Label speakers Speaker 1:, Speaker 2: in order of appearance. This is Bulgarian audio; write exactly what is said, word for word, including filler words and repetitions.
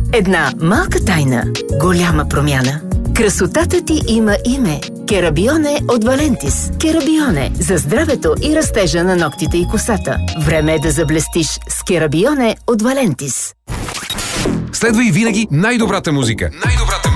Speaker 1: Една малка тайна, голяма промяна. Красотата ти има име. Керабионе от Валентис. Керабионе за здравето и растежа на ногтите и косата. Време е да заблестиш с Керабионе от Валентис.
Speaker 2: Следва и винаги най-добрата музика. Най-добрата